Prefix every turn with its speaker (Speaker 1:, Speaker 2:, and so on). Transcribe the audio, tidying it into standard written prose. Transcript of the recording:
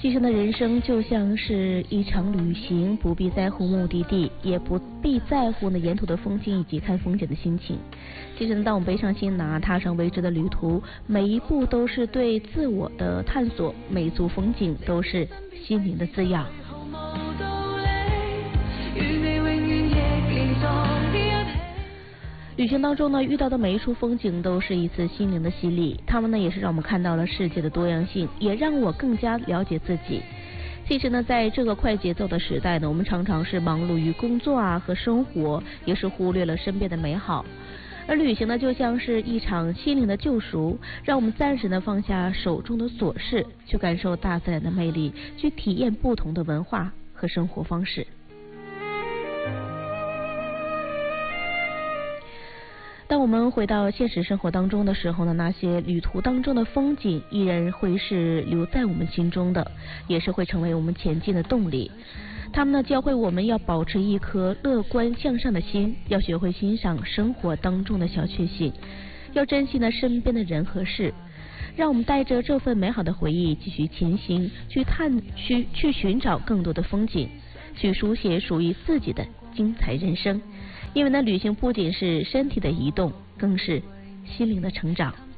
Speaker 1: 其实呢，人生就像是一场旅行，不必在乎目的地，也不必在乎呢沿途的风景以及看风景的心情。其实呢，当我们背上行囊，踏上未知的旅途，每一步都是对自我的探索，每组风景都是心灵的滋养。旅行当中呢，遇到的每一处风景都是一次心灵的洗礼，他们呢也是让我们看到了世界的多样性，也让我更加了解自己。其实呢，在这个快节奏的时代呢，我们常常是忙碌于工作和生活，也是忽略了身边的美好。而旅行呢，就像是一场心灵的救赎，让我们暂时的放下手中的琐事，去感受大自然的魅力，去体验不同的文化和生活方式。当我们回到现实生活当中的时候呢，那些旅途当中的风景依然会是留在我们心中的，也是会成为我们前进的动力。他们呢教会我们要保持一颗乐观向上的心，要学会欣赏生活当中的小确幸，要珍惜呢身边的人和事。让我们带着这份美好的回忆继续前行，去寻找更多的风景，去书写属于自己的精彩人生。因为呢，旅行不仅是身体的移动，更是心灵的成长。